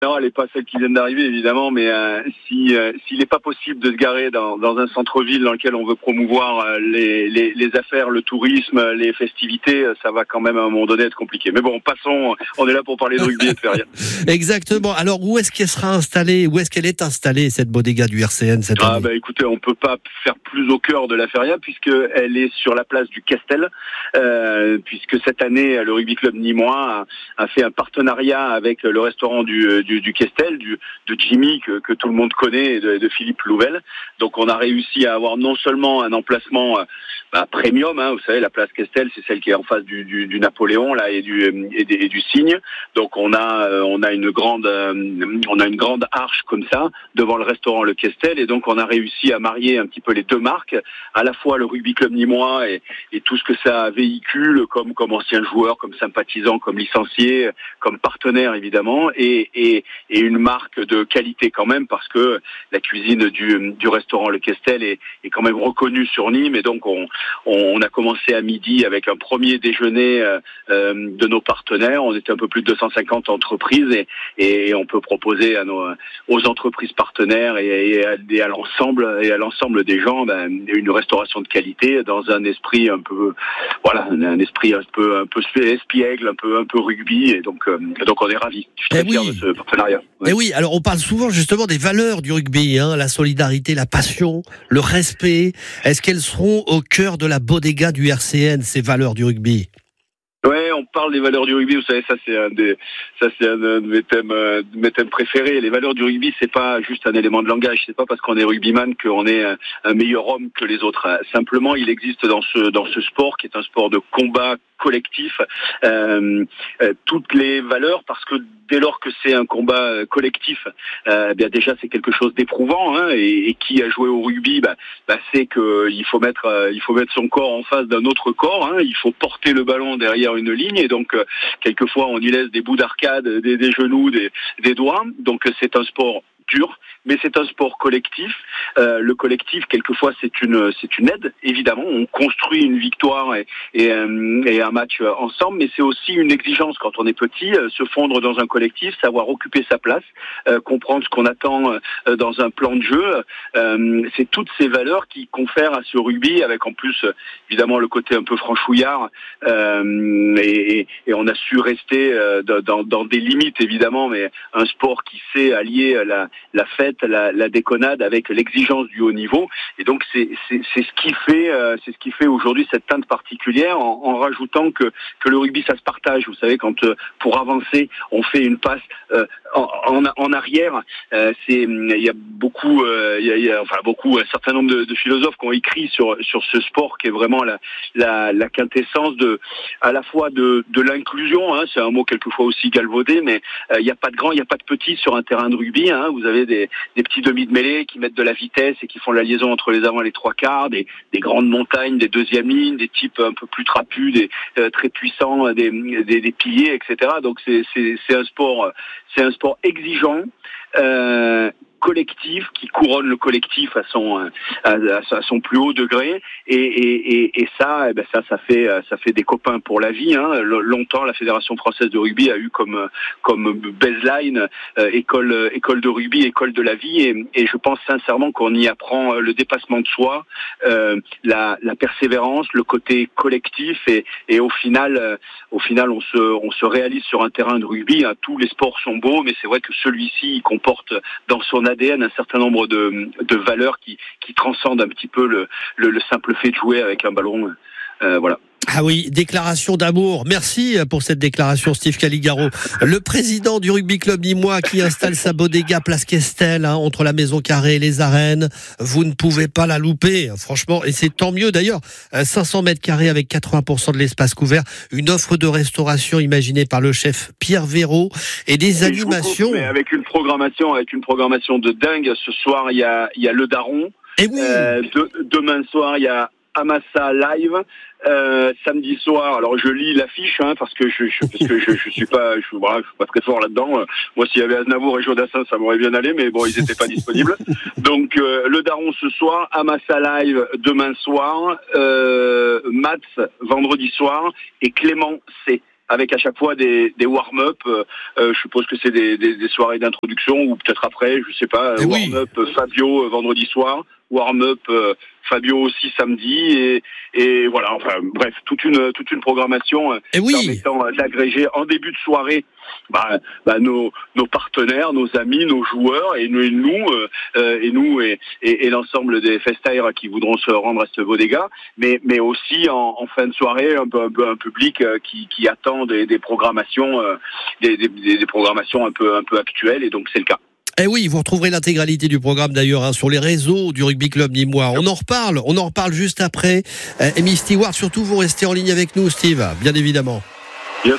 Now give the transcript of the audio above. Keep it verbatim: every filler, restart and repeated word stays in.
non, elle n'est pas celle qui vient d'arriver, évidemment, mais euh, si euh, s'il n'est pas possible de se garer dans, dans un centre-ville dans lequel on veut promouvoir euh, les, les, les affaires, le tourisme, les festivités, ça va quand même à un moment donné être compliqué. Mais bon, passons, on est là pour parler de rugby et de feria. Exactement. Alors, où est-ce qu'elle sera installée, où est-ce qu'elle est installée, cette bodega du R C N cette ah, année? bah, écoutez, on peut pas faire plus au cœur de la feria, puisqu'elle est sur la place du Castel, euh, puisque cette année, le Rugby Club Nîmois a, a fait un partenariat avec le restaurant du, du, du Castel, du, de Jimmy, que, que tout le monde connaît, et de, de Philippe Louvel. Donc on a réussi à avoir non seulement un emplacement bah, premium, hein, vous savez, la place Castel, c'est celle qui est en face du, du, du Napoléon là et du, et, des, et du Cygne. Donc on a, on a une grande, on a une grande arche comme ça devant le restaurant Le Castel, et donc on a réussi à marier un petit peu les deux marques, à la fois le Rugby Club Nîmois et, et tout ce que ça véhicule comme, comme anciens joueurs, comme sympathisants, comme licenciés, comme partenaires évidemment, et, et, et une marque de qualité quand même, parce que la cuisine du, du restaurant Le Castel est, est quand même reconnue sur Nîmes, et donc on, on a commencé à midi avec un premier déjeuner euh, de nos partenaires. On était un peu plus de deux cent cinquante entreprises, et, et on peut proposer à nos, aux entreprises partenaires et, et à, et à l'ensemble et à l'ensemble des gens ben, une restauration de qualité dans un esprit un peu voilà un esprit un peu un peu espiègle, un peu un peu rugby, et donc euh, donc on est ravis. Je suis très eh fier oui. de ce partenariat. Ouais. Et oui, alors on parle souvent justement des valeurs du rugby, hein, la solidarité, la passion, le respect. Est-ce qu'elles seront au cœur de la bodega du R C N, ces valeurs du rugby? Ouais, on parle des valeurs du rugby. Vous savez, ça c'est un des, ça c'est un de mes thèmes, euh, de mes thèmes préférés. Les valeurs du rugby, c'est pas juste un élément de langage. C'est pas parce qu'on est rugbyman qu'on est un, un meilleur homme que les autres. Simplement, il existe dans ce dans ce sport qui est un sport de combat collectif, euh, euh, toutes les valeurs, parce que dès lors que c'est un combat collectif, euh, bien déjà c'est quelque chose d'éprouvant, hein, et, et qui a joué au rugby, bah, bah, c'est que il faut mettre, euh, il faut mettre son corps en face d'un autre corps, hein, il faut porter le ballon derrière une ligne, et donc euh, quelquefois on y laisse des bouts d'arcade, des, des genoux, des, des doigts. Donc c'est un sport dur, mais c'est un sport collectif. Euh, le collectif, quelquefois, c'est une c'est une aide. Évidemment, on construit une victoire et, et, euh, et un match ensemble, mais c'est aussi une exigence quand on est petit, euh, se fondre dans un collectif, savoir occuper sa place, euh, comprendre ce qu'on attend euh, dans un plan de jeu. Euh, c'est toutes ces valeurs qui confèrent à ce rugby, avec en plus euh, évidemment le côté un peu franchouillard, euh, et, et on a su rester euh, dans, dans des limites évidemment, mais un sport qui sait allier la la fête, la, la déconnade avec l'exigence du haut niveau, et donc c'est c'est, c'est ce qui fait euh, c'est ce qui fait aujourd'hui cette teinte particulière, en, en rajoutant que que le rugby ça se partage. Vous savez, quand euh, pour avancer on fait une passe euh, en, en en arrière, euh, c'est il y a beaucoup euh, il y a, il y a enfin beaucoup un certain nombre de, de philosophes qui ont écrit sur sur ce sport qui est vraiment la la, la quintessence de à la fois de de l'inclusion, hein, c'est un mot quelquefois aussi galvaudé, mais euh, il n'y a pas de grands, il n'y a pas de petits sur un terrain de rugby, hein. Vous avez des, des petits demi de mêlée qui mettent de la vitesse et qui font la liaison entre les avant et les trois quarts, des, des grandes montagnes, des deuxièmes lignes, des types un peu plus trapus, des euh, très puissants, des, des, des piliers, et cetera. Donc c'est, c'est, c'est un sport, c'est un sport exigeant, euh, collectif, qui couronne le collectif à son à, à son plus haut degré, et, et, et, et ça, eh ben ça, ça fait ça fait des copains pour la vie, hein. Longtemps, la Fédération française de rugby a eu comme comme baseline euh, école école de rugby, école de la vie, et, et je pense sincèrement qu'on y apprend le dépassement de soi, euh, la, la persévérance, le côté collectif, et, et au final, euh, au final, on se on se réalise sur un terrain de rugby, hein. Tous les sports sont beaux, mais c'est vrai que celui-ci il comporte dans son A D N un certain nombre de, de valeurs qui, qui transcendent un petit peu le, le, le simple fait de jouer avec un ballon. Euh, voilà. Ah oui, déclaration d'amour. Merci pour cette déclaration, Steve Caligaro. Le président du Rugby Club Nîmois qui installe sa bodega place Castel, hein, entre la Maison Carrée et les arènes. Vous ne pouvez pas la louper, franchement, et c'est tant mieux d'ailleurs. cinq cents mètres carrés avec quatre-vingts pour cent de l'espace couvert, une offre de restauration imaginée par le chef Pierre Véraud, et des et animations. Coupe, mais avec une programmation, avec une programmation de dingue. Ce soir, il y a, il y a Le Daron. Et oui. Euh, de, demain soir, il y a Amassa Live. Euh, samedi soir, alors je lis l'affiche, hein, parce que je, je parce que je, je suis pas, je, voilà, je suis pas très fort là-dedans. Moi, s'il y avait Aznavour et Jodassin, ça m'aurait bien allé, mais bon, ils étaient pas disponibles. Donc euh, Le Daron ce soir, Amassa Live demain soir, euh, Mats vendredi soir, et Clément C. avec à chaque fois des, des warm-up. Euh, je suppose que c'est des, des, des soirées d'introduction ou peut-être après, je sais pas. Eh warm-up oui. Fabio vendredi soir, warm-up euh, Fabio aussi samedi et, et voilà. Enfin bref, toute une toute une programmation eh oui. permettant d'agréger en début de soirée bah, bah, nos nos partenaires, nos amis, nos joueurs et nous et nous euh, et nous et, et, et l'ensemble des festaires qui voudront se rendre à ce bodega, mais mais aussi en, en fin de soirée un, peu, un, peu, un public qui qui attend des, des programmations euh, des, des, des programmations un peu un peu actuelles et donc c'est le cas. Eh oui, vous retrouverez l'intégralité du programme d'ailleurs hein, sur les réseaux du Rugby Club Nîmois. On en reparle, on en reparle juste après. Et Miss Stewart, surtout vous restez en ligne avec nous, Steve, bien évidemment.